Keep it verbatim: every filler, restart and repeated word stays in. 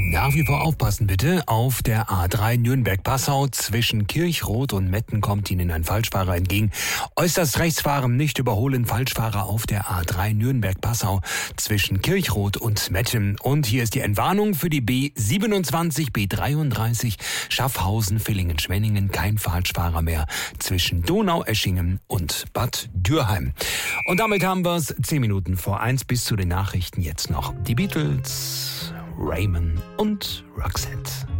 Nach wie vor aufpassen bitte. Auf der A drei Nürnberg-Passau zwischen Kirchroth und Metten kommt Ihnen ein Falschfahrer entgegen. Äußerst rechts fahren, nicht überholen. Falschfahrer auf der A drei Nürnberg-Passau zwischen Kirchroth und Metten. Und hier ist die Entwarnung für die B siebenundzwanzig, B dreiunddreißig Schaffhausen, Villingen, Schwenningen. Kein Falschfahrer mehr zwischen Donaueschingen und Bad Dürheim. Und damit haben wir es zehn Minuten vor eins bis zu den Nachrichten. Jetzt noch die Beatles, Raymond und Roxette.